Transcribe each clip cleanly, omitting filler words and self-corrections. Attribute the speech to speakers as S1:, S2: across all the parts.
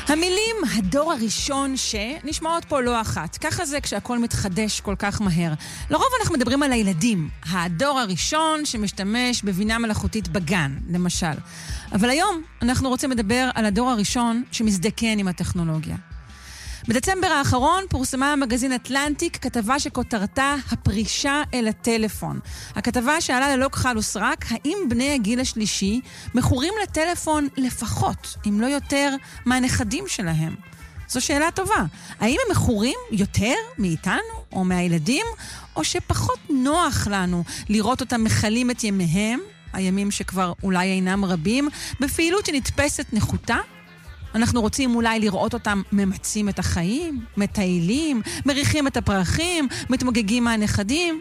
S1: המילים הדור הראשון שנשמעות פה לא אחת. ככה זה כשהכל מתחדש כל כך מהר. לרוב אנחנו מדברים על הילדים. הדור הראשון שמשתמש בבינה מלאכותית בגן, למשל. אבל היום אנחנו רוצים לדבר על הדור הראשון שמזדקן עם הטכנולוגיה. בדצמבר האחרון פורסמה המגזין אטלנטיק כתבה שכותרתה הפרישה אל הטלפון. הכתבה שאלה ללא כחל וסרק, האם בני הגיל השלישי מכורים לטלפון לפחות, אם לא יותר, מהנכדים שלהם? זו שאלה טובה. האם הם מכורים יותר מאיתנו או מהילדים, או שפחות נוח לנו לראות אותם מחלים את ימיהם, הימים שכבר אולי אינם רבים, בפעילות שנתפסת נחותה? אנחנו רוצים אולי לראות אותם ממצים את החיים, מטיילים, מריחים את הפרחים, מתמוגגים מהנכדים.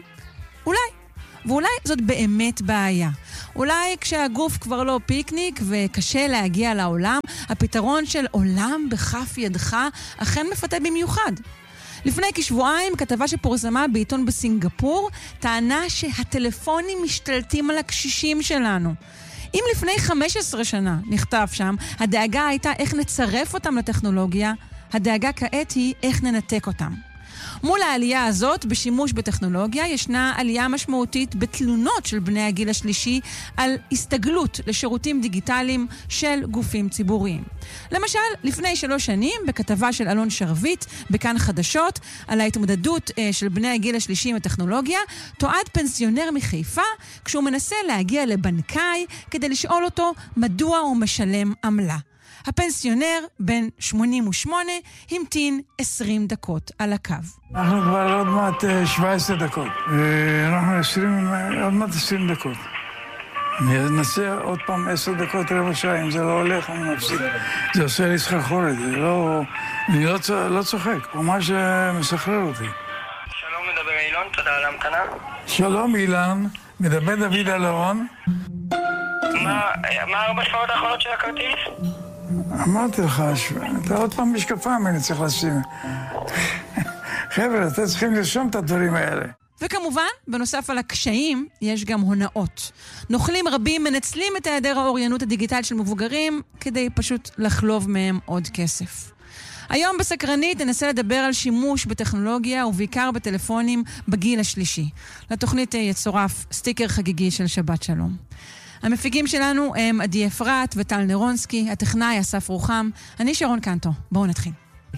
S1: ואולי זאת באמת בעיה. אולי כשהגוף כבר לא פיקניק וקשה להגיע לעולם, הפתרון של עולם בכף ידך אכן מפתה במיוחד. לפני כשבועיים כתבה שפורסמה בעיתון בסינגפור טענה שהטלפונים משתלטים על הקשישים שלנו. אם לפני 15 שנה נכתב שם, הדאגה הייתה איך נצרף אותם לטכנולוגיה, הדאגה כעת היא איך ננתק אותם. מול העלייה הזאת בשימוש בטכנולוגיה ישנה עלייה משמעותית בתלונות של בני הגיל השלישי על הסתגלות לשירותים דיגיטליים של גופים ציבוריים. למשל, לפני 3 שנים בכתבה של אלון שרביט בכאן חדשות על ההתמודדות של בני הגיל השלישי עם הטכנולוגיה, תועד פנסיונר מחיפה כשהוא מנסה להגיע לבנקאי כדי לשאול אותו מדוע הוא משלם עמלה. הפנסיונר, בן 88, המתין 20 דקות על הקו.
S2: אנחנו כבר עוד מעט 17 דקות. אנחנו עוד מעט 20 דקות. אני אנסה עוד פעם 10 דקות, רבע שעה, אם זה לא הולך, אני מפסיק. זה עושה לי סחרחורת, אני לא צוחק, ממש מסחרר אותי.
S3: שלום, מדבר אילון, תודה על ההמתנה.
S2: שלום אילן, מדבר דוד אלון.
S3: מה 4 שעות האחרונות של הכרטיס?
S2: אמרתי לך, אתה עוד פעם משקפיים אני צריך לשים. חבר'ה, אתם צריכים לרשום את הדברים האלה.
S1: וכמובן, בנוסף על הקשיים, יש גם הונאות. נוכלים רבים מנצלים את היעדר האוריינות הדיגיטלית של מבוגרים כדי פשוט לחלוב מהם עוד כסף. היום בסקרנית ננסה לדבר על שימוש בטכנולוגיה ובעיקר בטלפונים בגיל השלישי. לתוכנית יצורף סטיקר חגיגי של שבת שלום. המפיקים שלנו הם עדי אפרת וטל נרונסקי, הטכנאי אסף רוחם, אני שרון קנטו. בואו נתחיל.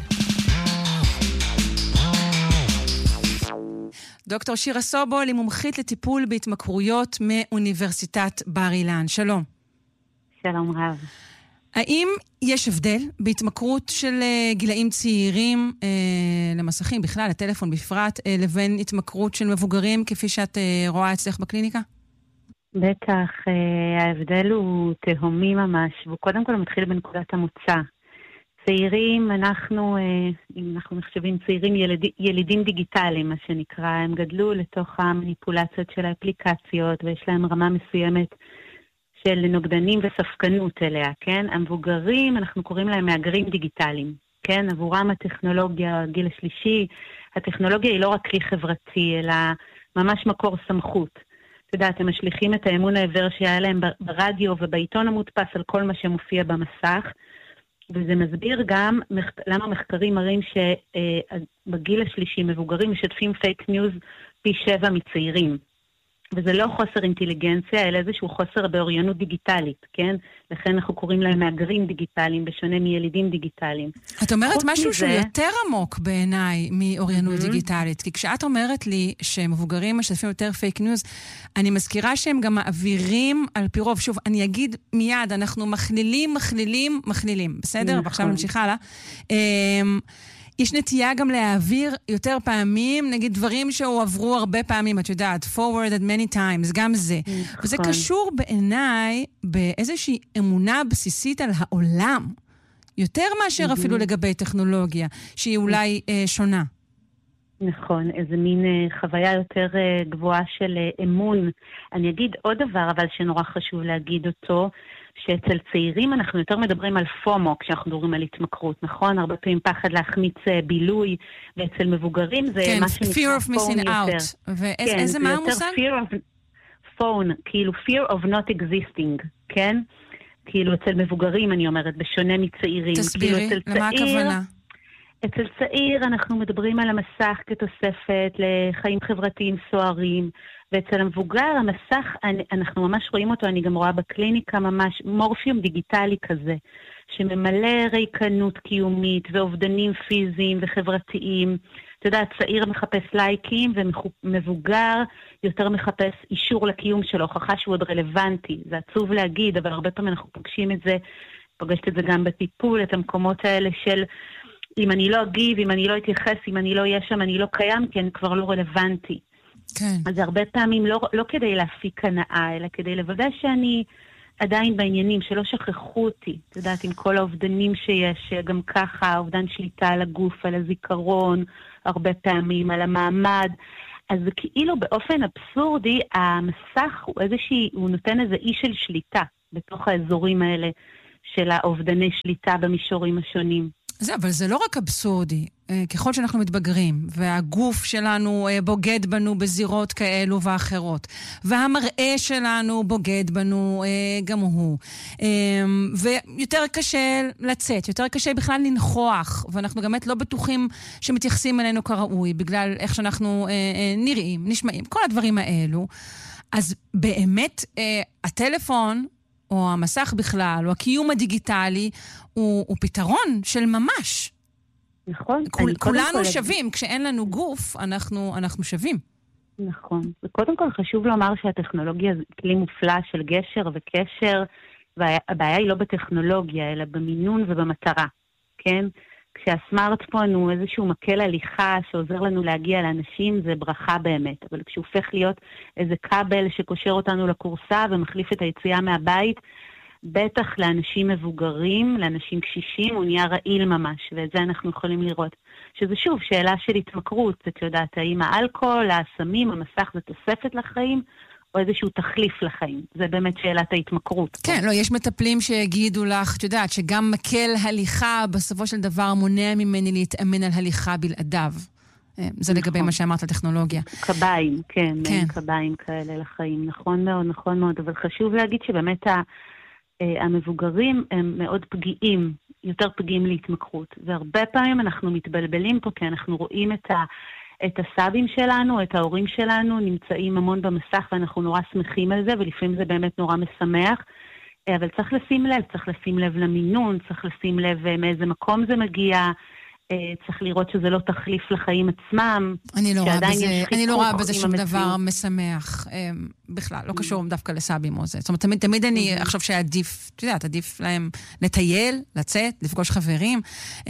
S1: דוקטור שירה סובול היא מומחית לטיפול בהתמכרויות מאוניברסיטת בר אילן. שלום.
S4: שלום רב.
S1: האם יש הבדל בהתמכרות של גילאים צעירים למסכים, בכלל, לטלפון בפרט, לבין התמכרות של מבוגרים כפי שאת רואה אצלך בקליניקה?
S4: בטח, ההבדל הוא תהומי ממש, וקודם כל מתחיל בנקודת המוצא. צעירים, אם אנחנו נחשבים צעירים ילידים דיגיטליים, מה שנקרא, הם גדלו לתוך המניפולציות של האפליקציות, ויש להם רמה מסוימת של נוגדנים וספקנות אליה, כן? המבוגרים, אנחנו קוראים להם מהגרים דיגיטליים, כן? עבורם הטכנולוגיה, הגיל השלישי, הטכנולוגיה היא לא רק כלי חברתי, אלא ממש מקור סמכות. אתה יודע, אתם משליכים את האמון העבר שהיה להם ברדיו ובעיתון המודפס על כל מה שמופיע במסך, וזה מסביר גם למה מחקרים מראים שבגיל השלישי מבוגרים משתפים פייק ניוז פי 7 מצעירים. וזה לא חוסר אינטליגנציה, אלא איזשהו חוסר באוריינות דיגיטלית, כן? לכן אנחנו קוראים להם מהגרים דיגיטליים, בשונה מילידים דיגיטליים.
S1: את אומרת משהו שהוא יותר עמוק בעיניי מאוריינות דיגיטלית, כי כשאת אומרת לי שמבוגרים משתפים יותר פייק ניוז, אני מזכירה שהם גם מעבירים על פי רוב. שוב, אני אגיד מיד, אנחנו מכלילים, בסדר? ועכשיו נמשיך הלאה. יש נטייה גם להעביר יותר פעמים, נגיד דברים שהועברו הרבה פעמים, את יודעת, forwarded many times, גם זה. וזה קשור בעיניי באיזושהי אמונה בסיסית על העולם, יותר מאשר אפילו לגבי טכנולוגיה, שהיא אולי שונה.
S4: נכון, איזה מין חוויה יותר גבוהה של אמון. אני אגיד עוד דבר, אבל שנורא חשוב להגיד אותו, שאצל צעירים אנחנו יותר מדברים על פומו כשאנחנו מדברים על התמכרות, נכון? הרבה פעמים פחד להחמיץ בילוי, ואצל מבוגרים זה
S1: כן,
S4: מה שנקרא
S1: fear of missing out. ואיזה מה המושג?
S4: phone, כאילו fear of not existing, כן? כאילו אצל מבוגרים, אני אומרת, בשונה מצעירים.
S1: תסבירי,
S4: כאילו
S1: למה הכוונה?
S4: אצל צעיר אנחנו מדברים על המסך כתוספת לחיים חברתיים סוערים, ואצל המבוגר המסך, אנחנו ממש רואים אותו, אני גם רואה בקליניקה ממש מורפיום דיגיטלי כזה, שממלא ריקנות קיומית ואובדנים פיזיים וחברתיים. אתה יודע, צעיר מחפש לייקים ומבוגר יותר מחפש אישור לקיום שלו, הוכחה שהוא עוד רלוונטי. זה עצוב להגיד, אבל הרבה פעמים אנחנו פוגשים את זה, פוגשת את זה גם בטיפול, את המקומות האלה של אם אני לא אגיב, אם אני לא אתייחס, אם אני לא אהיה שם, אני לא קיים, כי אני כבר לא רלוונטי.
S1: כן.
S4: אז הרבה פעמים לא כדי להפיק הנאה, אלא כדי לוודא שאני עדיין בעניינים, שלא שכחו אותי. את יודעת, עם כל האובדנים שיש, גם ככה, אובדן שליטה על הגוף, על הזיכרון, הרבה פעמים, על המעמד. אז זה כאילו באופן אבסורדי, המסך הוא נותן איזה אי של שליטה בתוך האזורים האלה של האובדני שליטה במישורים השונים.
S1: אבל זה לא רק אבסורדי. ככל שאנחנו מתבגרים, והגוף שלנו בוגד בנו בזירות כאלו ואחרות, והמראה שלנו בוגד בנו גם הוא, ויותר קשה לצאת, יותר קשה בכלל לנחוח, ואנחנו באמת לא בטוחים שמתייחסים אלינו כראוי, בגלל איך שאנחנו נראים, נשמעים, כל הדברים האלו. אז באמת הטלפון, או המסך בכלל, או הקיום הדיגיטלי, הוא פתרון של ממש.
S4: נכון.
S1: כולנו שווים, כשאין לנו גוף, אנחנו שווים.
S4: נכון. וקודם כל חשוב לומר שהטכנולוגיה זה כלי מופלא של גשר וקשר, והבעיה היא לא בטכנולוגיה, אלא במינון ובמטרה, כן? כשהסמארטפון הוא איזשהו מקל הליכה שעוזר לנו להגיע לאנשים, זה ברכה באמת. אבל כשהוא הופך להיות איזה כבל שקושר אותנו לקורסה ומחליף את היציאה מהבית, בטח לאנשים מבוגרים, לאנשים קשישים, הוא נהיה רעיל ממש, ואת זה אנחנו יכולים לראות. שזה שוב, שאלה של התמכרות, את יודעת, האם האלכוהול, הסמים, המסך זה תוספת לחיים, או איזשהו תחליף לחיים. זה באמת שאלת ההתמכרות.
S1: כן, לא, יש מטפלים שיגידו לך, את יודעת, שגם מקל הליכה בסופו של דבר מונע ממני להתאמן על הליכה בלעדיו. זה לגבי מה שאמרת על טכנולוגיה.
S4: קביים, כן. קביים כאלה לחיים. נכון מאוד, נכון מאוד. אבל חשוב להגיד שבאמת המבוגרים הם מאוד פגיעים, יותר פגיעים להתמכרות. והרבה פעמים אנחנו מתבלבלים פה, כי אנחנו רואים את הסבים שלנו, את ההורים שלנו, נמצאים המון במסך, ואנחנו נורא שמחים על זה, ולפעמים זה באמת נורא משמח. אבל צריך לשים לב למינון, צריך לשים לב מאיזה מקום זה מגיע, צריך לראות שזה לא תחליף לחיים עצמם.
S1: אני לא רואה בזה שום דבר משמח בכלל, לא קשור דווקא לסבים או זה. זאת אומרת, תמיד אני חושב שעדיף, את יודעת, עדיף להם לטייל, לצאת, לפגוש חברים.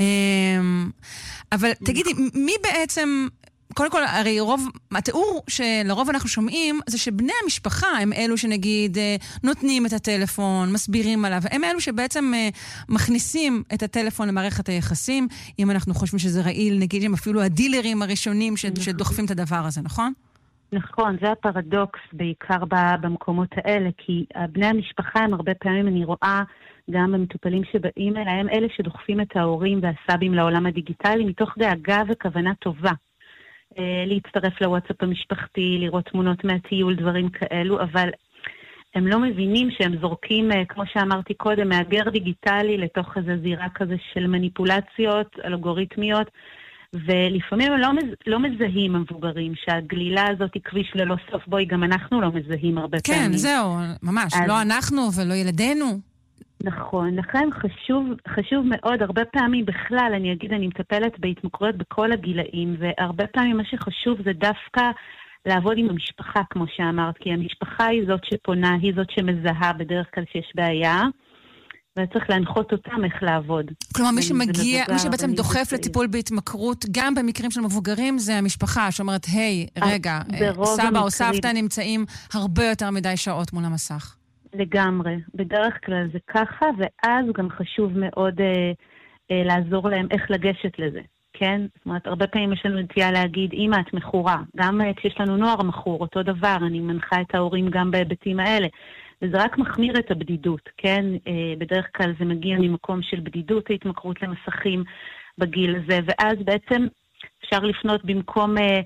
S1: אבל תגידי, מי בעצם, קודם כל, הרי התיאור שלרוב אנחנו שומעים, זה שבני המשפחה הם אלו שנגיד נותנים את הטלפון, מסבירים עליו, הם אלו שבעצם מכניסים את הטלפון למערכת היחסים, אם אנחנו חושבים שזה רעיל, נגיד הם אפילו הדילרים הראשונים שדוחפים את הדבר הזה, נכון?
S4: נכון, זה הפרדוקס בעיקר במקומות האלה, כי בני המשפחה הם הרבה פעמים, אני רואה גם במטופלים שבאים אליהם, אלה שדוחפים את ההורים והסבים לעולם הדיגיטלי, מתוך דאגה וכוונה טובה. להצטרף לוואטסאפ המשפחתי, לראות תמונות מהטיול, דברים כאלו, אבל הם לא מבינים שהם זורקים, כמו שאמרתי קודם, מהגר דיגיטלי לתוך איזו זירה כזה של מניפולציות, אלגוריתמיות, ולפעמים הם לא מזהים המבוגרים, שהגלילה הזאת היא כביש ללא סוף, בואי, גם אנחנו לא מזהים הרבה פעמים.
S1: כן, זהו, ממש, לא אנחנו ולא ילדינו.
S4: נכון, לכן חשוב מאוד, הרבה פעמים בכלל, אני מטפלת בהתמכרויות בכל הגילאים, והרבה פעמים מה שחשוב זה דווקא לעבוד עם המשפחה, כמו שאמרת, כי המשפחה היא זאת שפונה, היא זאת שמזהה בדרך כלל שיש בעיה, וצריך להנחות אותם איך לעבוד.
S1: כלומר, מי שבעצם דוחף לטיפול בהתמכרות, גם במקרים של מבוגרים, זה המשפחה, שאומרת, היי, רגע, סבא או סבתא נמצאים הרבה יותר מדי שעות מול המסך.
S4: לגמרי. בדרך כלל זה ככה, ואז גם חשוב מאוד לעזור להם איך לגשת לזה, כן? זאת אומרת, הרבה פעמים יש לנו נטייה להגיד, אמא, את מכורה. גם כשיש לנו נוער מכור, אותו דבר, אני מנחה את ההורים גם בהיבטים האלה. וזה רק מחמיר את הבדידות, כן? בדרך כלל זה מגיע ממקום של בדידות, ההתמכרות למסכים בגיל הזה, ואז בעצם אפשר לפנות במקום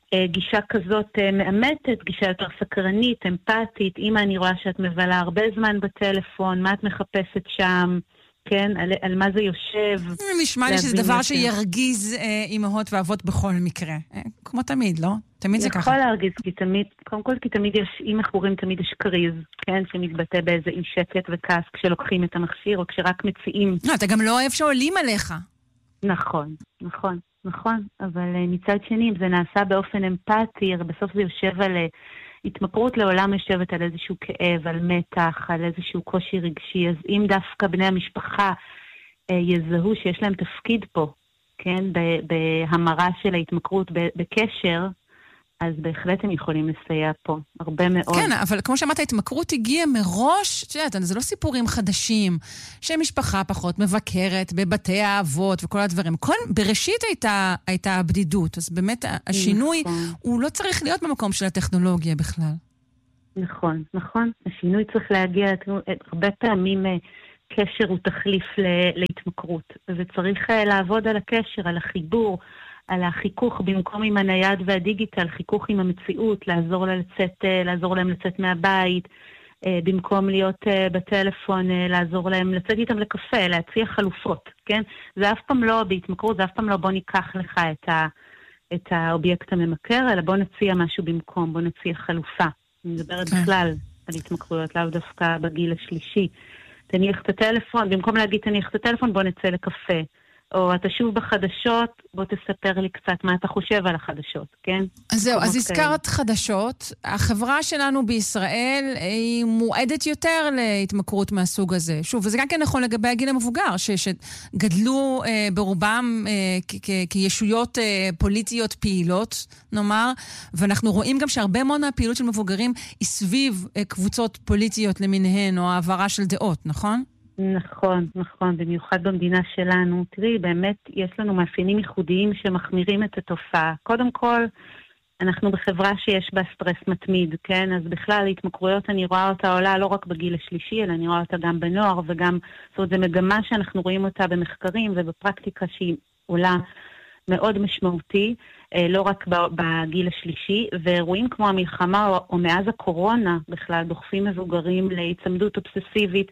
S4: גישה כזאת מאמתת, גישה יותר סקרנית, אמפתית. אמא, אני רואה שאת מבלה הרבה זמן בטלפון, מה את מחפשת שם? כן, על מה זה יושב.
S1: נשמע לי שזה דבר שירגיז אמהות ואבות בכל מקרה. כמו תמיד, לא? תמיד זה ככה.
S4: יכול להרגיז, כי תמיד, קודם כל, כי תמיד יש, אם אנחנו תמיד יש קריז, כן, שמתבטא באיזה אי שקט וכעס כשלוקחים את המכשיר, או כשרק מציעים.
S1: לא, אתה גם לא אוהב שעולים עליך.
S4: נכון, נכון, נכון. אבל מצד שני, אם זה נעשה באופן אמפתי, בסוף זה יושב על התמכרות לעולם יושבת על איזשהו כאב, על מתח, על איזשהו קושי רגשי. אז אם דווקא בני המשפחה יזהו שיש להם תפקיד פה, כן, בהמרה של ההתמכרות בקשר, אז בהחלט הם יכולים לסייע פה, הרבה מאוד.
S1: כן, אבל כמו שאמרת, ההתמכרות הגיעה מראש, זה לא סיפורים חדשים, שמשפחה פחות מבקרת בבתי האבות וכל הדברים. בראשית הייתה הבדידות, אז באמת השינוי הוא לא צריך להיות במקום של הטכנולוגיה בכלל.
S4: נכון, נכון. השינוי צריך להגיע, הרבה פעמים קשר הוא תחליף להתמכרות, וצריך לעבוד על הקשר, על החיבור, על החיכוך במקום עם הנייד והדיגיטל, חיכוך עם המציאות, לעזור להם לצאת מהבית, במקום להיות בטלפון, לעזור להם לצאת איתם לקפה, להציע חלופות, כן? זה אף פעם לא, בהתמכרות, זה אף פעם לא בוא ניקח לך את האובייקט הממכר, אלא בוא נציע משהו במקום, בוא נציע חלופה. אני מדברת בכלל על התמכרויות, לאו דווקא בגיל השלישי. תניח את הטלפון, במקום להגיד תניח את הטלפון, בוא נצא לקפה. או אתה שוב בחדשות, בוא תספר לי קצת מה אתה חושב על החדשות, כן?
S1: אז זהו, אז הזכרת חדשות. החברה שלנו בישראל היא מועדת יותר להתמכרות מהסוג הזה. שוב, וזה גם כן נכון לגבי הגיל המבוגר, שגדלו ברובם כישויות פוליטיות פעילות, נאמר, ואנחנו רואים גם שהרבה מאוד מהפעילות של מבוגרים היא סביב קבוצות פוליטיות למיניהן, או העברה של דעות, נכון?
S4: נכון, נכון, במיוחד במדינה שלנו. תראי, באמת יש לנו מאפיינים ייחודיים שמחמירים את התופעה. קודם כל, אנחנו בחברה שיש בה סטרס מתמיד, כן? אז בכלל, התמכרויות אני רואה אותה עולה לא רק בגיל השלישי, אלא אני רואה אותה גם בנוער, וגם, זאת אומרת, זו מגמה שאנחנו רואים אותה במחקרים ובפרקטיקה שהיא עולה מאוד משמעותי, לא רק בגיל השלישי, ואירועים כמו המלחמה או מאז הקורונה בכלל דוחפים מבוגרים להיצמדות אובססיבית,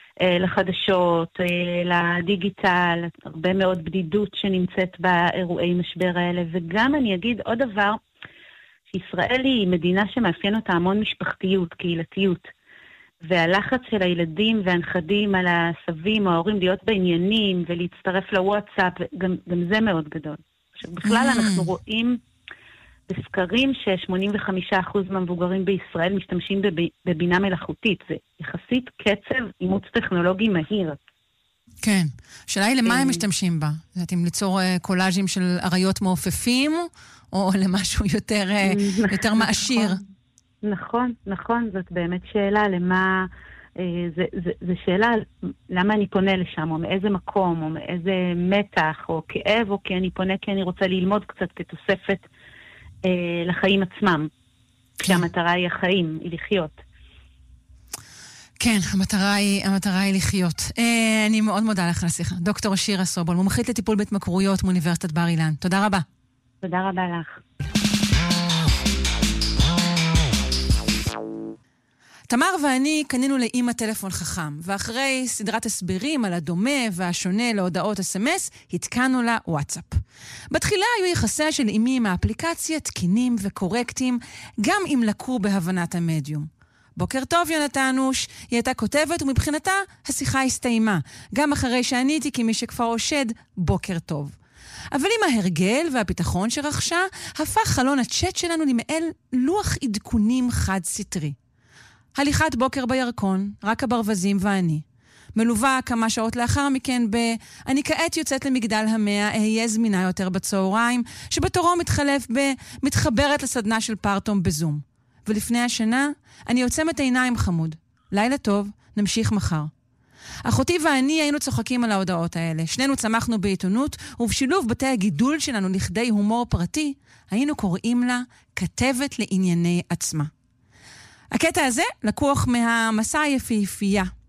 S4: לחדשות, לדיגיטל, הרבה מאוד בדידות שנמצאת באירועי משבר האלה. וגם אני אגיד עוד דבר, שישראל היא מדינה שמאפיין אותה המון משפחתיות, קהילתיות, והלחץ של הילדים והנכדים על הסבים או ההורים להיות בעניינים ולהצטרף לוואטסאפ, גם זה מאוד גדול. עכשיו בכלל אנחנו רואים בסקרים ש85% מהמבוגרים בישראל משתמשים בבינה מלאכותית. זה יחסית קצב אימוץ טכנולוגי מהיר.
S1: כן. השאלה היא למה הם משתמשים בה? זאת אם ליצור קולאז'ים של אריות מעופפים, או למשהו יותר מעשיר?
S4: נכון, נכון. זאת באמת שאלה למה... זה שאלה למה אני פונה לשם, או מאיזה מקום, או מאיזה מתח, או כאב, או כי אני פונה כי אני רוצה ללמוד קצת כתוספת לחיים עצמם, כשהמטרה היא החיים, היא לחיות.
S1: כן, המטרה היא לחיות. אני מאוד מודה לך לשיחה. דוקטור שירה סובול, מומחית לטיפול בהתמכרויות מאוניברסיטת בר אילן. תודה רבה.
S4: תודה רבה לך.
S1: תמר ואני קנינו לאמא טלפון חכם, ואחרי סדרת הסברים על הדומה והשונה להודעות SMS, התקנו לה וואטסאפ. בתחילה היו יחסיה של אמי עם האפליקציה תקינים וקורקטים, גם אם לקו בהבנת המדיום. בוקר טוב יונתנוש, היא הייתה כותבת ומבחינתה השיחה הסתיימה, גם אחרי שעניתי כמי שכבר עושד בוקר טוב. אבל עם ההרגל והביטחון שרכשה, הפך חלון הצ'אט שלנו למעל לוח עדכונים חד סטרי. הליכת בוקר בירקון, רק הברווזים ואני. מלווה כמה שעות לאחר מכן אני כעת יוצאת למגדל 100, אהיה זמינה יותר בצהריים, שבתורו מתחברת לסדנה של פרטום בזום. ולפני השנה, אני עוצמת עיניים חמוד. לילה טוב, נמשיך מחר. אחותי ואני היינו צוחקים על ההודעות האלה. שנינו צמחנו בעיתונות, ובשילוב בתי הגידול שלנו לכדי הומור פרטי, היינו קוראים לה כתבת לענייני עצמה. הקטע הזה לקוח מהמסע היפהפייה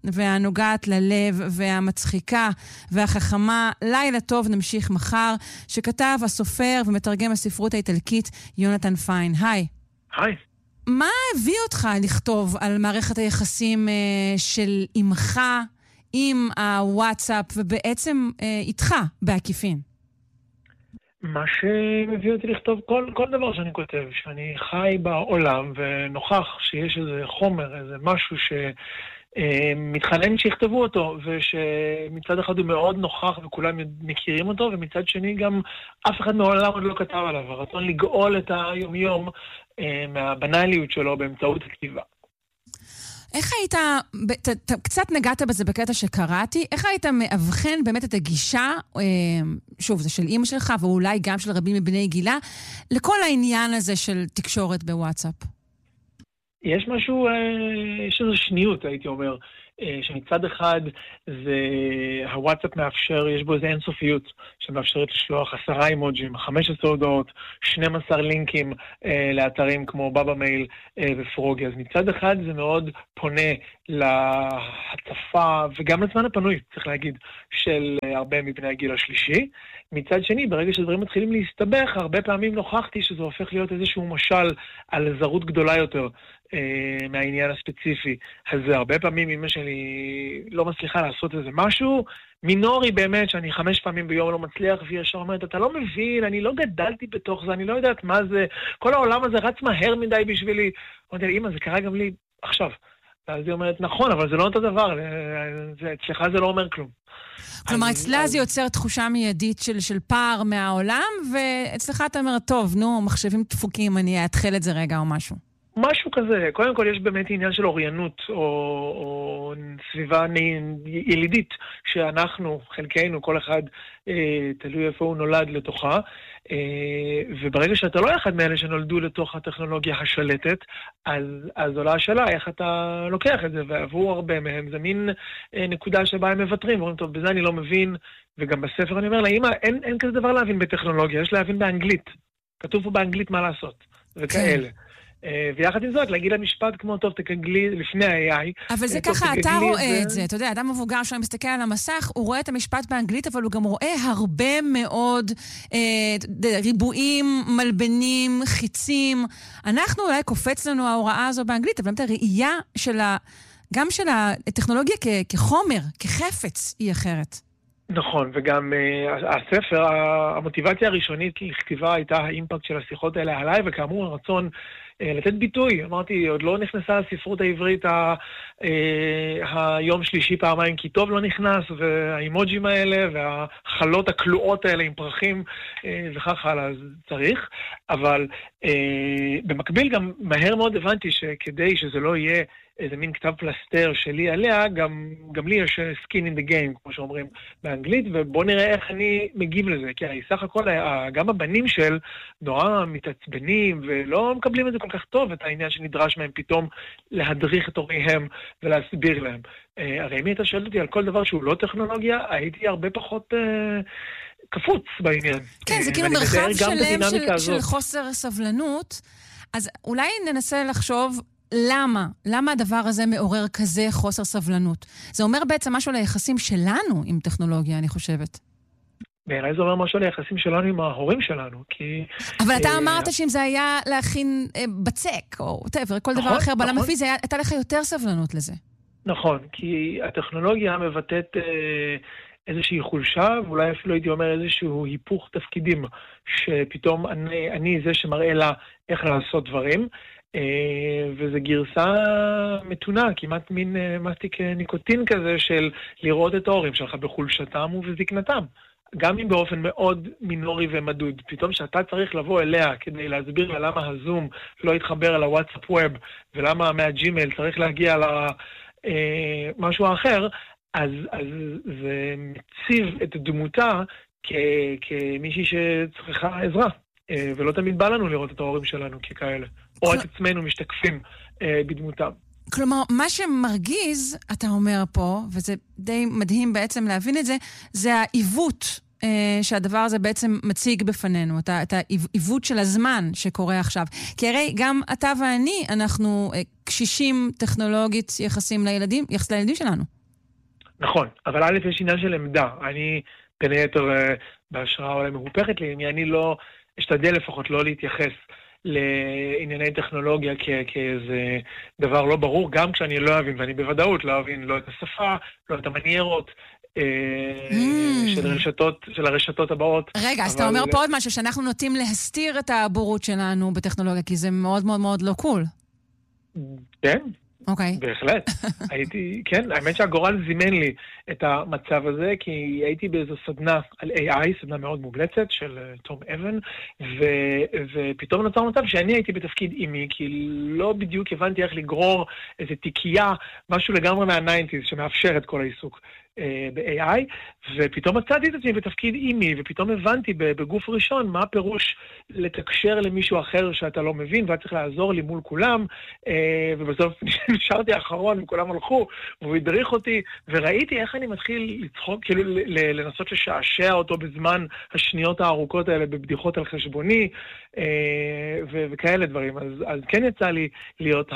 S1: והנוגעת ללב והמצחיקה והחכמה, לילה טוב נמשיך מחר, שכתב הסופר ומתרגם הספרות האיטלקית יונתן פיין. היי.
S5: היי.
S1: מה הביא אותך לכתוב על מערכת היחסים של אמך עם הוואטסאפ ובעצם איתך בעקיפין?
S5: מה שמביא אותי לכתוב כל דבר שאני כותב, שאני חי בעולם ונוכח שיש איזה חומר, איזה משהו שמתחנן שיכתבו אותו, ושמצד אחד הוא מאוד נוכח וכולם מכירים אותו, ומצד שני גם אף אחד מעולם עוד לא כתב עליו, הרצון לגאול את היומיום מהבנאליות שלו באמצעות הכתיבה.
S1: איך היית, קצת נגעת בזה בקטע שקראתי, איך היית מאבחן באמת את הגישה, שוב, זה של אמא שלך ואולי גם של רבים מבני גילה, לכל העניין הזה של תקשורת בוואטסאפ?
S5: יש משהו, יש איזו שניות, הייתי אומר, שמצד אחד זה הוואטסאפ מאפשר, יש בו איזו אינסופיות שמאפשרת לשלוח 10 אימוג'ים, 15 הודעות, 12 לינקים לאתרים כמו בבא מייל ופרוגי. אז מצד אחד זה מאוד פונה להצפה וגם לזמן הפנוי, צריך להגיד, של הרבה מבני הגיל השלישי. מצד שני, ברגע שדברים מתחילים להסתבך, הרבה פעמים נוכחתי שזה הופך להיות איזשהו משל על זרות גדולה יותר מהעניין הספציפי. אז הרבה פעמים אמא שלי לא מצליחה לעשות איזה משהו מינורי באמת, שאני 5 פעמים ביום לא מצליח, והיא ישר אומרת, אתה לא מבין, אני לא גדלתי בתוך זה, אני לא יודעת מה זה, כל העולם הזה רץ מהר מדי בשבילי. אמרתי לה, אמא, זה קרה גם לי עכשיו. אז היא אומרת, נכון, אבל זה לא אותו דבר, אצלך זה לא אומר כלום.
S1: כלומר, אצלה זה יוצר תחושה מיידית של פער מהעולם, ואצלך אתה אומר, טוב, נו, מחשבים דפוקים, אני אתחיל את זה רגע או משהו.
S5: משהו כזה. קודם כל יש באמת עניין של אוריינות, או סביבה ילידית, שאנחנו, חלקנו, כל אחד תלוי איפה הוא נולד לתוכה, וברגע שאתה לא אחד מאלה שנולדו לתוך הטכנולוגיה השלטת, אז עולה השאלה איך אתה לוקח את זה, ועבור הרבה מהם זה מין נקודה שבה הם מבטרים, ואומרים, טוב, בזה אני לא מבין, וגם בספר אני אומר לה, אמא, אין כזה דבר להבין בטכנולוגיה, יש להבין באנגלית. כתוב פה באנגלית מה לעשות, וכאלה. ויחד עם זאת, להגיד למשפט כמו, טוב, תקגלי לפני ה-AI.
S1: אבל זה ככה, אתה רואה את זה. אתה יודע, אדם מבוגר שם מסתכל על המסך, הוא רואה את המשפט באנגלית, אבל הוא גם רואה הרבה מאוד ריבועים, מלבנים, חיצים. אנחנו אולי קופץ לנו ההוראה הזו באנגלית, אבל את הראייה גם של הטכנולוגיה כחומר, כחפץ, היא אחרת.
S5: נכון, וגם הספר, המוטיבציה הראשונית לכתיבה הייתה האימפקט של השיחות האלה עליי, וכאמור הרצון לתת ביטוי. אמרתי, עוד לא נכנסה לספרות העברית היום שלישי פעמיים, כי טוב לא נכנס, והאימוג'ים האלה, והחלות הכלואות האלה עם פרחים, וכך הלאה, אז צריך. אבל במקביל גם מהר מאוד הבנתי שכדי שזה לא יהיה איזה מין כתב פלסטר שלי עליה, גם לי יש skin in the game, כמו שאומרים באנגלית, ובוא נראה איך אני מגיב לזה, כי סך הכל, גם הבנים של נורא מתעצבנים, ולא מקבלים את זה כל כך טוב, את העניין שנדרש מהם פתאום להדריך את הוריהם ולהסביר להם. הרי אם היית שואלת אותי על כל דבר שהוא לא טכנולוגיה, הייתי הרבה פחות קפוץ בעניין.
S1: כן, זה כאילו מרחב שלם של חוסר סבלנות, אז אולי ננסה לחשוב למה הדבר הזה מעורר כזה חוסר סבלנות? זה אומר בעצם משהו ליחסים שלנו עם טכנולוגיה, אני חושבת.
S5: בעיניי זה אומר משהו ליחסים שלנו עם ההורים שלנו, כי...
S1: אבל אתה אמרת שאם זה היה להכין בצק, או כל דבר אחר בעולם הפיזי, הייתה לך יותר סבלנות לזה.
S5: נכון, כי הטכנולוגיה מבטאת איזושהי חולשה, ואולי אפילו הייתי אומר איזשהו היפוך תפקידים, שפתאום אני זה שמראה לה איך לעשות דברים, וזו גרסה מתונה, כמעט מין מסטיק ניקוטין כזה של לראות את ההורים שלך בחולשתם ובזקנתם. גם אם באופן מאוד מינורי ומדוד. פתאום שאתה צריך לבוא אליה כדי להסביר לה למה הזום לא יתחבר על הוואטסאפ ווב, ולמה מהג'ימייל צריך להגיע למשהו אחר, אז זה מציב את דמותה כמישהי שצריכה עזרה. ולא תמיד בא לנו לראות את ההורים שלנו ככאלה. או את עצמנו משתקפים בדמותם.
S1: כלומר, מה שמרגיז, אתה אומר פה, וזה די מדהים בעצם להבין את זה, זה העיוות שהדבר הזה בעצם מציג בפנינו, את העיוות של הזמן שקורה עכשיו. כי הרי גם אתה ואני, אנחנו קשישים טכנולוגית יחסים לילדים שלנו.
S5: נכון, אבל א' יש עניין של עמדה. אני בין היתר בהשראה אולי מהופכת לי, אני לא אשתדל לפחות לא להתייחס לענייני טכנולוגיה כאיזה דבר לא ברור, גם כשאני לא אבין, ואני בוודאות לא אבין לא את השפה, לא את המניירות של הרשתות הבאות.
S1: רגע, אז אתה אומר פה עוד משהו, שאנחנו נוטים להסתיר את הבורות שלנו בטכנולוגיה, כי זה מאוד מאוד מאוד לא קול.
S5: כן.
S1: אוקיי.
S5: בהחלט. כן, האמת שהגורל זימן לי את המצב הזה, כי הייתי באיזו סדנה על AI, סדנה מאוד מובלצת של תום אבן, ופתאום נוצר מצב שאני הייתי בתפקיד אימי, כי לא בדיוק הבנתי איך לגרור איזו תיקייה, משהו לגמרי מה-90s שמאפשר את כל העיסוק ב-AI, ופתאום מצאתי את עצמי בתפקיד אימי, ופתאום הבנתי בגוף ראשון מה הפירוש לתקשר למישהו אחר שאתה לא מבין, והיה צריך לעזור לי מול כולם, ובסוף נשארתי האחרון, וכולם הלכו, והוא הדריך אותי, וראיתי איך אני מתחיל לצחוק, כאילו לנסות לשעשע אותו בזמן השניות הארוכות האלה, בבדיחות על חשבוני, וכאלה דברים. אז כן יצא לי להיות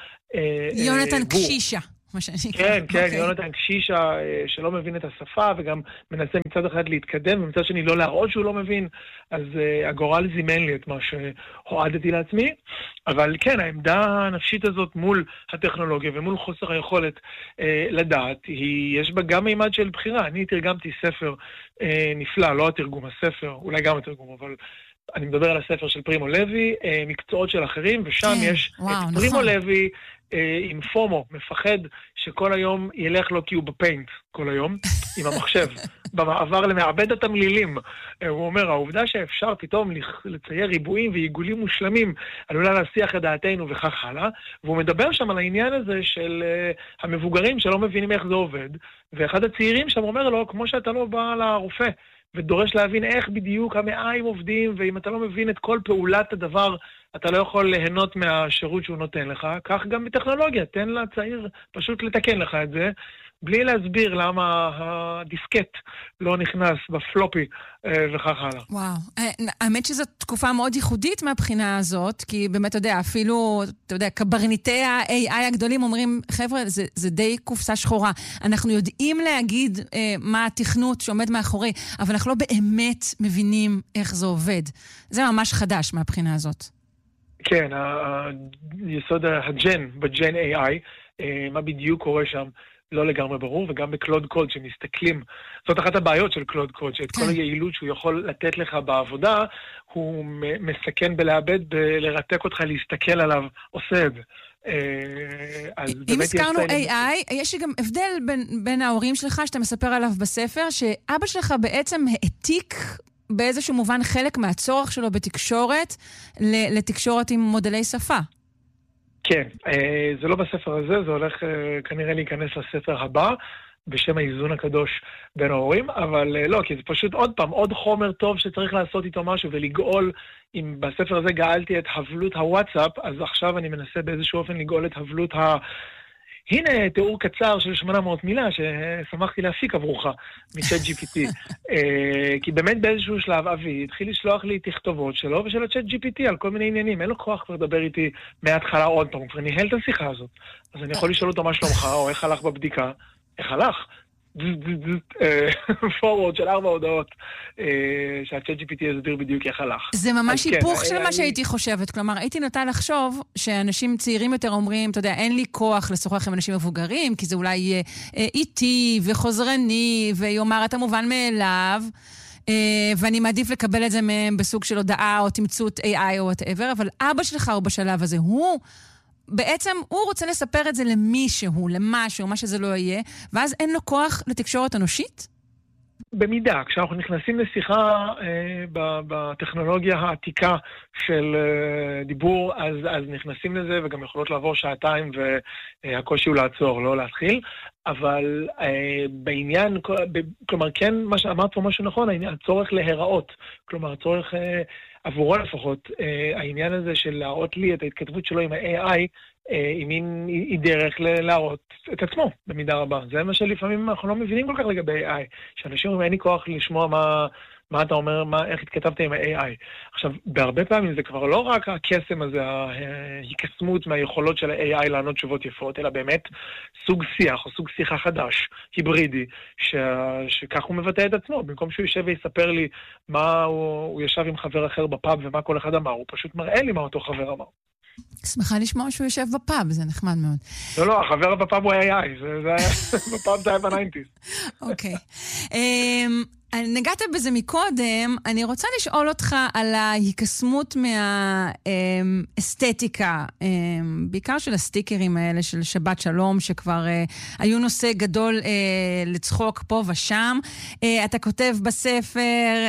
S1: יונתן קשישה.
S5: כן, כן, יונתן קשישה שלא מבין את השפה וגם מנסה מצד אחד להתקדם ומצד שני לא להראות שהוא לא מבין, אז הגורל זימן לי את מה שהועדתי לעצמי, אבל כן, העמדה הנפשית הזאת מול הטכנולוגיה ומול חוסר היכולת לדעת, יש בה גם מימד של בחירה. אני תרגמתי ספר נפלא, לא התרגום, הספר, אולי גם התרגום, אבל אני מדבר על הספר של פרימו לוי, מקצועות של אחרים, ושם יש את פרימו לוי עם פומו, מפחד שכל היום ילך לו כי הוא בפיינט כל היום, עם המחשב, במעבר למעבד התמלילים. הוא אומר, העובדה שאפשר פתאום לצייר ריבועים ועיגולים מושלמים, עלולה להסיח את דעתנו וכך הלאה, והוא מדבר שם על העניין הזה של המבוגרים שלא מבינים איך זה עובד, ואחד הצעירים שם אומר לו, כמו שאתה לא בא לרופא, ודורש להבין איך בדיוק המעיים עובדים, ואם אתה לא מבין את כל פעולת הדבר, אתה לא יכול ליהנות מהשירות שהוא נותן לך. כך גם בטכנולוגיה, תן לצעיר פשוט לתקן לך את זה, בלי להסביר למה הדיסקט לא נכנס בפלופי וכך הלאה.
S1: וואו, האמת שזו תקופה מאוד ייחודית מהבחינה הזאת, כי באמת, אתה יודע, אפילו, אתה יודע, קברניטי ה-AI הגדולים אומרים, חבר'ה, זה די קופסה שחורה. אנחנו יודעים להגיד מה התכנות שעומד מאחורי, אבל אנחנו לא באמת מבינים איך זה עובד. זה ממש חדש מהבחינה הזאת.
S5: כן, היסוד הג'ן, בג'ן AI, מה בדיוק קורה שם, לא לגמרי ברור, וגם בקלוד קוד שמסתכלים, זאת אחת הבעיות של קלוד קוד, שאת כל היעילות שהוא יכול לתת לך בעבודה, הוא מסכן בלאבד, לרתק אותך להסתכל עליו, עושה את זה.
S1: אם הזכרנו AI, יש גם הבדל בין ההורים שלך, שאתה מספר עליו בספר, שאבא שלך בעצם העתיק באיזשהו מובן חלק מהצורך שלו בתקשורת, לתקשורת עם מודלי שפה.
S5: כן, זה לא בספר הזה, זה הולך כנראה להיכנס לספר הבא, בשם האיזון הקדוש בין ההורים, אבל לא, כי זה פשוט עוד פעם, עוד חומר טוב שצריך לעשות איתו משהו ולגאול, אם בספר הזה גאלתי את הבלות הוואטסאפ, אז עכשיו אני מנסה באיזשהו אופן לגאול את הבלות הנה תיאור קצר של 800 מילה ששמחתי להפיק עבורך מצ'אט GPT. כי באמת באיזשהו שלב אבי התחיל לשלוח לי תכתובות שלו ושל הצ'אט GPT על כל מיני עניינים. אין לו כוח כבר לדבר איתי מההתחלה עוד פעם, הוא כבר ניהל את השיחה הזאת. אז אני יכול לשאול אותו מה שלומך או איך הלך בבדיקה. איך הלך? פורוורד של 4 הודעות שהצ'אט GPT יסביר בדיוק איך הלך.
S1: זה ממש היפוך של מה שהייתי חושבת. כלומר, הייתי נוטה לחשוב שאנשים צעירים יותר אומרים, אתה יודע, אין לי כוח לשוחח עם אנשים מבוגרים, כי זה אולי יהיה איטי וחוזרני, ויאמר את המובן מאליו, ואני מעדיף לקבל את זה מהם בסוג של הודעה או תמצות AI או whatever, אבל אבא שלך הוא בשלב הזה, בעצם הוא רוצה לספר את זה למישהו, למשהו, מה שזה לא יהיה, ואז אין לו כוח לתקשורת אנושית?
S5: במידה, כשאנחנו נכנסים לשיחה בטכנולוגיה העתיקה של דיבור, אז נכנסים לזה וגם יכולות לעבור שעתיים והקושי הוא לעצור, לא להתחיל, אבל בעניין, כלומר כן, מה שאמרת פה משהו נכון, הצורך להיראות, כלומר הצורך עבורו לפחות, העניין הזה של להראות לי את ההתכתבות שלו עם ה-AI, היא דרך להראות את עצמו במידה רבה. זה מה שלפעמים אנחנו לא מבינים כל כך לגבי AI, שאנשים אומרים, אין לי כוח לשמוע מה אתה אומר, איך התכתבת עם ה-AI. עכשיו, בהרבה פעמים זה כבר לא רק הקסם הזה, ההיקסמות מהיכולות של ה-AI לענות תשובות יפות, אלא באמת סוג שיח או סוג שיחה חדש, היברידי, שכך הוא מבטא את עצמו. במקום שהוא יושב ויספר לי מה הוא ישב עם חבר אחר בפאב ומה כל אחד אמר, הוא פשוט מראה לי מה אותו חבר אמר.
S1: שמחה לשמוע שהוא יושב בפאב, זה נחמד מאוד.
S5: לא, החבר בפאב הוא AI, זה היה, בפאב זה היה ב-90s.
S1: אוקיי. נגעת בזה מקודם, אני רוצה לשאול אותך על ההיקסמות מהאסתטיקה, בעיקר של הסטיקרים האלה של שבת שלום, שכבר היו נושא גדול לצחוק פה ושם. אתה כותב בספר,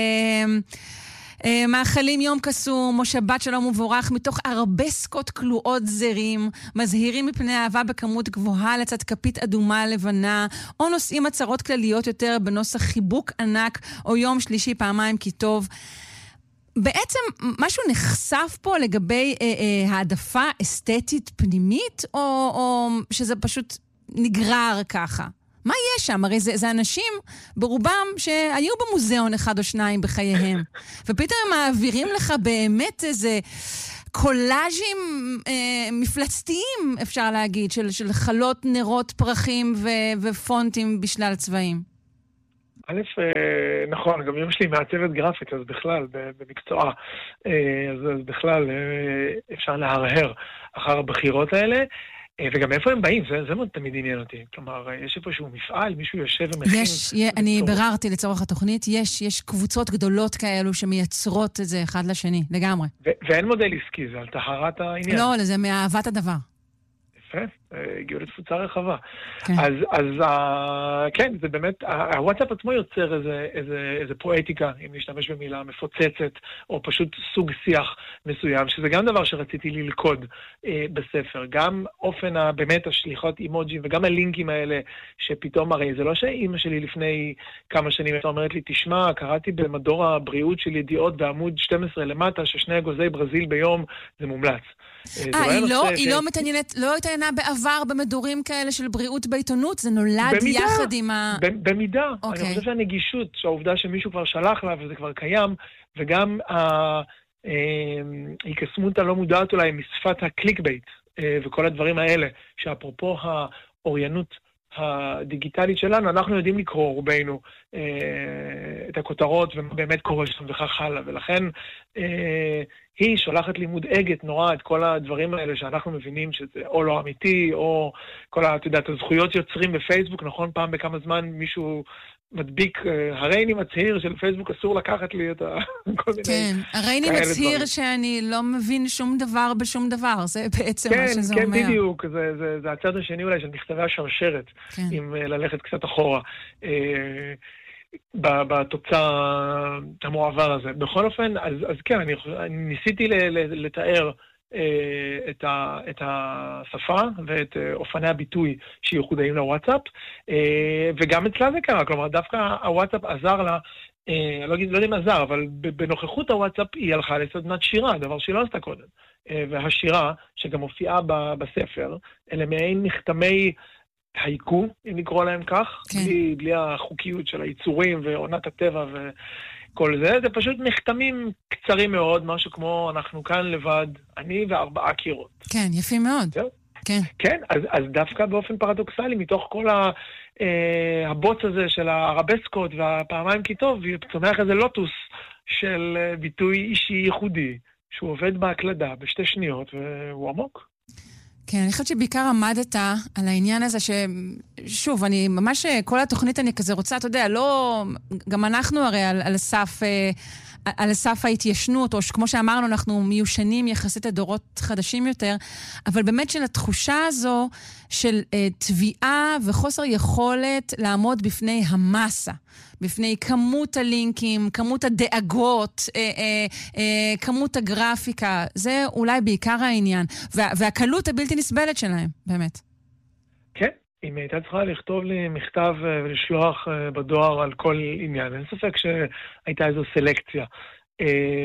S1: מאחלים יום קסום או שבת שלום ובורך מתוך ארבסקות כלואות זרים, מזהירים מפני אהבה בכמות גבוהה לצד כפית אדומה לבנה, או נושאים הצהרות כלליות יותר בנוסח חיבוק ענק, או יום שלישי פעמיים כי טוב. בעצם משהו נחשף פה לגבי העדפה אסתטית פנימית, או שזה פשוט נגרר ככה? מה יש שם? הרי זה אנשים ברובם שהיו במוזיאון אחד או שניים בחייהם. ופתאום הם מעבירים לך באמת איזה קולאז'ים מפלצתיים, אפשר להגיד, של חלות, נרות, פרחים ופונטים בשלל צבעים.
S5: א', נכון, גם אמא שלי מעצבת גרפית, אז בכלל, במקצועה, אז בכלל אפשר להרהר אחר הבחירות האלה. וגם איפה הם באים? זה מאוד תמיד עניין אותי. כלומר, יש איפשהו מפעל, מישהו יושב ומכין...
S1: אני ביררתי לצורך התוכנית, יש קבוצות גדולות כאלו שמייצרות את זה אחד לשני, לגמרי.
S5: ואין מודל עסקי, זה על טהרת העניין.
S1: לא, זה מאהבת הדבר.
S5: יפה, הגיעו לתפוצה רחבה. אז כן, זה באמת, הוואטסאפ עצמו יוצר איזה פואטיקה, אם נשתמש במילה מפוצצת, או פשוט סוג שיח מסוים, שזה גם דבר שרציתי ללכוד בספר. גם אופן באמת השליחות אימוג'ים, וגם הלינקים האלה, שפתאום הרי זה לא שאימא שלי לפני כמה שנים הייתה אומרת לי, תשמע, קראתי במדור הבריאות של ידיעות בעמוד 12 למטה, ששני אגוזי ברזיל ביום זה מומלץ.
S1: היא לא התעניינה בעבר במדורים כאלה של בריאות בעיתונות, זה נולד יחד עם ה...
S5: במידה. אני חושב שהנגישות, שהעובדה שמישהו כבר שלח לה וזה כבר קיים, וגם ההיקסמות הלא מודעת אולי משפת הקליק בייט, וכל הדברים האלה, שאפרופו האוריינות הדיגיטלית שלנו, אנחנו יודעים לקרוא רובנו את הכותרות ומה באמת קורה שם וכך הלאה, ולכן היא שולחת לי מודאגת נורא את כל הדברים האלה שאנחנו מבינים שזה או לא אמיתי, או כל הזכויות יוצרים בפייסבוק, נכון? פעם בכמה זמן מישהו מדביק, הרייני מצהיר של פייסבוק אסור לקחת לי את כל מיני...
S1: כן, הרייני מצהיר שאני לא מבין שום דבר בשום דבר, זה בעצם מה שזה אומר. כן,
S5: בדיוק, זה הצד השני אולי של מכתבי השרשרת, אם ללכת קצת אחורה. בתוצאה המועבר הזה. בכל אופן, אז כן, אני ניסיתי לתאר את השפה ואת אופני הביטוי שייחודיים לוואטסאפ, וגם אצלה זה קרה, כלומר, דווקא הוואטסאפ עזר לה, לא יודע אם עזר, אבל בנוכחות הוואטסאפ היא הלכה לסדנת שירה, דבר שהיא לא עשתה קודם. והשירה, שגם מופיעה בספר, אלה מעין מכתמי הייקו, אם נקרא להם כך, בלי החוקיות של היצורים ועונת הטבע וכל זה, זה פשוט מכתמים קצרים מאוד, משהו כמו אנחנו כאן לבד, אני ו4 קירות.
S1: כן, יפים מאוד.
S5: כן, אז דווקא באופן פרדוקסלי, מתוך כל הבוץ הזה של הרבסקות והפעמיים כי טוב, צומח איזה לוטוס של ביטוי אישי ייחודי, שהוא עובד בהקלדה בשתי שניות, והוא עמוק.
S1: כן, אני חושבת שבעיקר עמדת על העניין הזה שוב, אני ממש, כל התוכנית אני כזה רוצה, אתה יודע, לא, גם אנחנו הרי על סף ההתיישנות, או כמו שאמרנו, אנחנו מיושנים יחסית לדורות חדשים יותר, אבל באמת של התחושה הזו של תביעה וחוסר יכולת לעמוד בפני המסה, בפני כמות הלינקים, כמות הדאגות, כמות הגרפיקה, זה אולי בעיקר העניין, והקלות הבלתי נסבלת שלהם, באמת.
S5: כן, אם הייתה צריכה לכתוב לי מכתב ולשלוח בדואר על כל עניין, אין ספק שהייתה איזו סלקציה.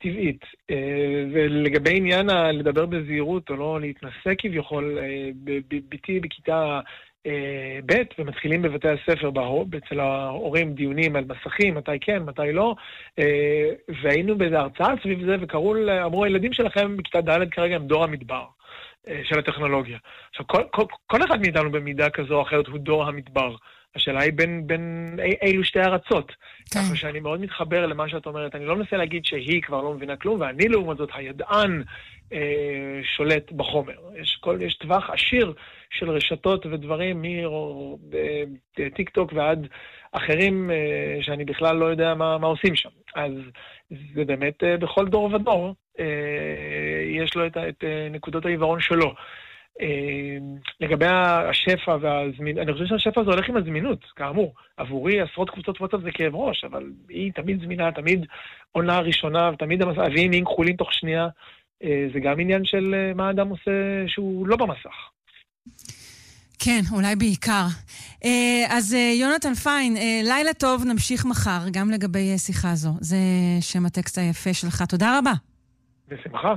S5: טבעית. ולגבי עניין לדבר בזהירות או לא להתנסה כביכול, ביתי בכיתה ב' ומתחילים בבתי הספר, אצל ההורים דיונים על מסכים, מתי כן, מתי לא, והיינו באיזו הרצאה סביב זה, אמרו, הילדים שלכם בכיתה ד' כרגע הם דור המדבר של הטכנולוגיה. עכשיו, כל אחד מאיתנו במידה כזו או אחרת הוא דור המדבר. השאלה היא בין אילו שתי ארצות. ככה שאני מאוד מתחבר למה שאת אומרת. אני לא מנסה להגיד שהיא כבר לא מבינה כלום, ואני לעומת זאת הידען שולט בחומר. יש טווח עשיר של רשתות ודברים מטיק טוק ועד אחרים שאני בכלל לא יודע מה עושים שם. אז זה באמת בכל דור ודור יש לו את נקודות העיוורון שלו. לגבי השפע והזמינות, אני חושב שהשפע זה הולך עם הזמינות, כאמור. עבורי עשרות קבוצות וואטסאפ זה כאב ראש, אבל היא תמיד זמינה, תמיד עונה ראשונה, ותמיד אביעים נהיים כחולים תוך שנייה. זה גם עניין של מה האדם עושה שהוא לא במסך.
S1: כן, אולי בעיקר. אז יונתן פיין, לילה טוב, נמשיך מחר, גם לגבי שיחה זו. זה שם הטקסט היפה שלך. תודה רבה.
S5: בשמחה.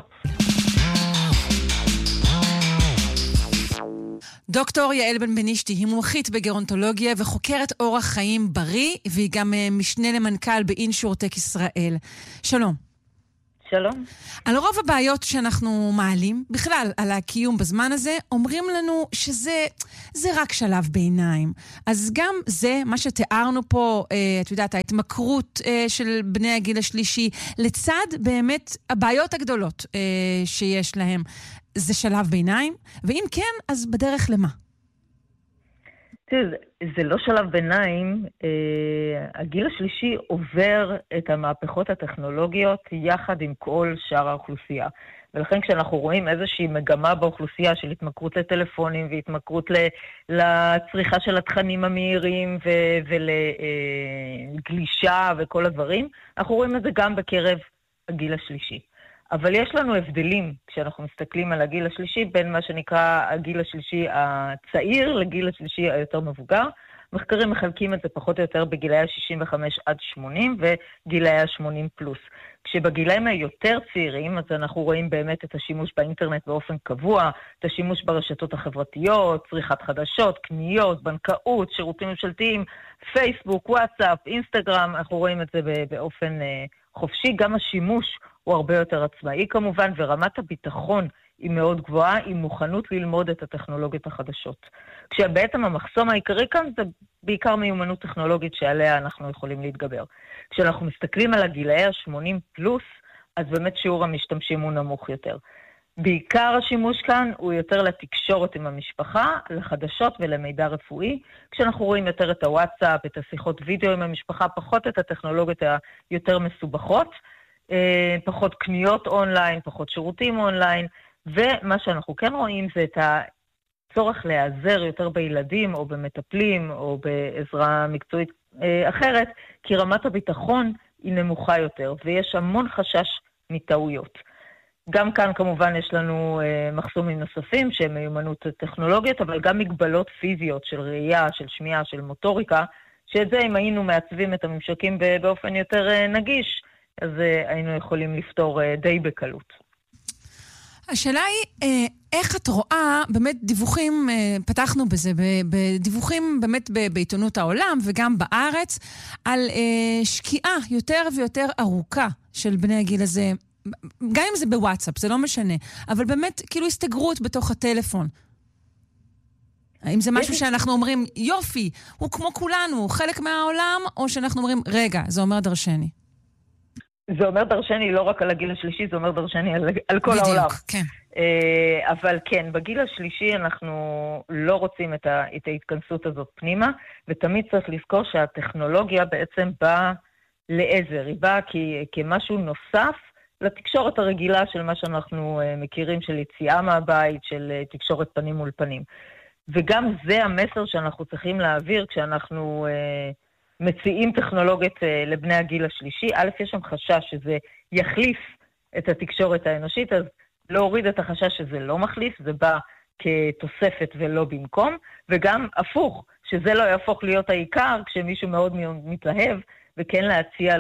S1: דוקטור יעל בן בנישתי היא מומחית בגרונטולוגיה וחוקרת אורח חיים בריא, והיא גם משנה למנכ"ל באינשורטק ישראל. שלום.
S6: שלום.
S1: על רוב הבעיות שאנחנו מעלים, בכלל על הקיום בזמן הזה, אומרים לנו שזה רק שלב ביניים. אז גם זה, מה שתיארנו פה, את יודעת, ההתמכרות של בני הגיל השלישי, לצד באמת הבעיות הגדולות שיש להם, זה שלב ביניים? ואם כן, אז בדרך למה?
S6: זה לא שלב ביניים. הגיל השלישי עובר את המהפכות הטכנולוגיות יחד עם כל שאר האוכלוסייה. ולכן כשאנחנו רואים איזושהי מגמה באוכלוסייה של התמכרות לטלפונים והתמכרות לצריכה של התכנים המהירים ולגלישה וכל הדברים, אנחנו רואים את זה גם בקרב הגיל השלישי. אבל יש לנו הבדלים כשאנחנו מסתכלים על הגיל השלישי בין מה שנקרא הגיל השלישי הצעיר לגיל השלישי היותר מבוגר. מחקרים מחלקים את זה פחות או יותר בגילאי ה-65 עד 80 וגילאי ה-80 פלוס. כשבגילאים היותר צעירים, אז אנחנו רואים באמת את השימוש באינטרנט באופן קבוע, את השימוש ברשתות החברתיות, צריכת חדשות, קניות, בנקאות, שירותים ממשלתיים, פייסבוק, וואטסאפ, אינסטגרם, אנחנו רואים את זה באופן חופשי. גם השימוש הוא הרבה יותר עצמאי כמובן, ורמת הביטחון היא מאוד גבוהה, עם מוכנות ללמוד את הטכנולוגיות החדשות. כשבעצם המחסום העיקרי כאן זה בעיקר מיומנות טכנולוגית שעליה אנחנו יכולים להתגבר. כשאנחנו מסתכלים על הגילאי ה-80 פלוס, אז באמת שיעור המשתמשים הוא נמוך יותר. בעיקר השימוש כאן הוא יותר לתקשורת עם המשפחה, לחדשות ולמידע רפואי, כשאנחנו רואים יותר את הוואטסאפ, את השיחות וידאו עם המשפחה, פחות את הטכנולוגיות היותר מסובכות, פחות קניות אונליין, פחות שירותים אונליין, ומה שאנחנו כן רואים זה את הצורך להיעזר יותר בילדים או במטפלים או בעזרה מקצועית אחרת, כי רמת הביטחון היא נמוכה יותר, ויש המון חשש מטעויות. גם כאן כמובן יש לנו מחסומים נוספים שהם מיומנות טכנולוגית, אבל גם מגבלות פיזיות של ראייה, של שמיעה, של מוטוריקה, שאת זה אם היינו מעצבים את הממשקים באופן יותר נגיש, אז היינו יכולים לפתור די בקלות.
S1: השאלה היא, איך את רואה באמת דיווחים, פתחנו בזה, בדיווחים באמת בעיתונות העולם וגם בארץ, על שקיעה יותר ויותר ארוכה של בני הגיל הזה, גם אם זה בוואטסאפ, זה לא משנה, אבל באמת כאילו הסתגרות בתוך הטלפון. האם זה משהו שאנחנו אומרים, יופי, הוא כמו כולנו, הוא חלק מהעולם, או שאנחנו אומרים, רגע, זה אומר דרשני?
S6: זה אומר דרשני לא רק על הגיל השלישי, זה אומר דרשני על כל העולם.
S1: בדיוק, כן.
S6: אבל כן, בגיל השלישי אנחנו לא רוצים את ההתכנסות הזאת פנימה, ותמיד צריך לזכור שהטכנולוגיה בעצם באה לעזר, היא באה כמשהו נוסף לתקשורת הרגילה של מה שאנחנו מכירים, של יציאה מהבית, של תקשורת פנים מול פנים. וגם זה המסר שאנחנו צריכים להעביר כשאנחנו מציעים טכנולוגיות לבני הגיל השלישי. א', יש שם חשש שזה יחליף את התקשורת האנושית, אז להוריד את החשש שזה לא מחליף, זה בא כתוספת ולא במקום, וגם הפוך, שזה לא יהפוך להיות העיקר כשמישהו מאוד מתלהב, וכן להציע לו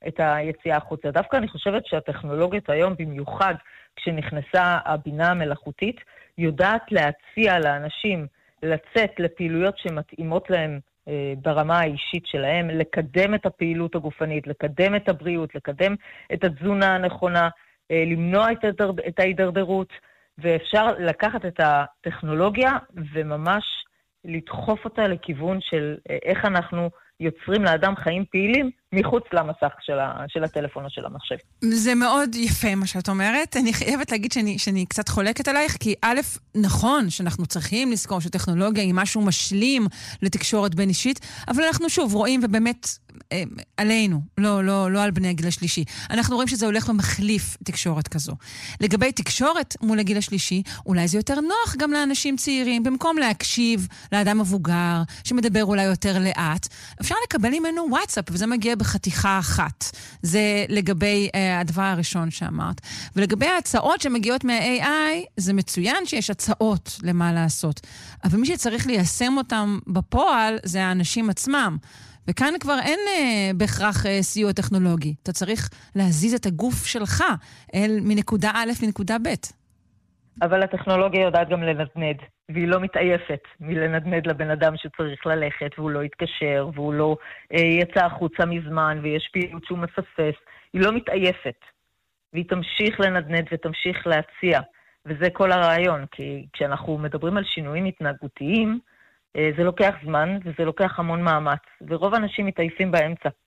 S6: את היציאה החוצה. דווקא אני חושבת שהטכנולוגיות היום, במיוחד כשנכנסה הבינה המלאכותית, יודעת להציע לאנשים לצאת לפעילויות שמתאימות להם ברמה האישית שלהם, לקדם את הפעילות הגופנית, לקדם את הבריאות, לקדם את התזונה הנכונה, למנוע את ההידרדרות, ואפשר לקחת את הטכנולוגיה וממש לדחוף אותה לכיוון של איך אנחנו יוצרים לאדם חיים פעילים מחוץ למסך של הטלפון או של המחשב.
S1: זה מאוד יפה מה שאת אומרת. אני חייבת להגיד שאני קצת חולקת עלייך, כי א', נכון שאנחנו צריכים לזכור שטכנולוגיה היא משהו משלים לתקשורת בין אישית, אבל אנחנו שוב רואים ובאמת עלינו, לא על בני הגיל השלישי. אנחנו רואים שזה הולך ומחליף תקשורת כזו. לגבי תקשורת מול הגיל השלישי, אולי זה יותר נוח גם לאנשים צעירים, במקום להקשיב לאדם מבוגר, שמדבר אולי יותר לאט, אפשר לקבל ממנו וואטסאפ, וזה מגיע בחתיכה אחת. זה לגבי הדבר הראשון שאמרת. ולגבי ההצעות שמגיעות מה-AI, זה מצוין שיש הצעות למה לעשות. אבל מי שצריך ליישם אותם בפועל, זה האנשים עצמם. וכאן כבר אין בהכרח סיוע טכנולוגי. אתה צריך להזיז את הגוף שלך מנקודה א' לנקודה ב'.
S6: אבל הטכנולוגיה יודעת גם לנדנד, והיא לא מתעייפת מלנדנד לבן אדם שצריך ללכת, והוא לא יתקשר, והוא לא יצא החוצה מזמן, ויש פעילות שהוא מפספס. היא לא מתעייפת, והיא תמשיך לנדנד ותמשיך להציע. וזה כל הרעיון, כי כשאנחנו מדברים על שינויים התנהגותיים, זה לוקח זמן וזה לוקח המון מאמץ, ורוב האנשים מתעייפים באמצע.